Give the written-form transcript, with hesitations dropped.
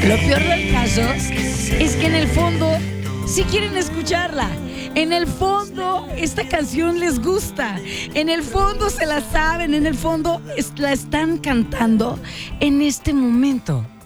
Lo peor del caso es que en el fondo sí quieren escucharla. En el fondo esta canción les gusta. En el fondo se la saben. En el fondo la están cantando en este momento.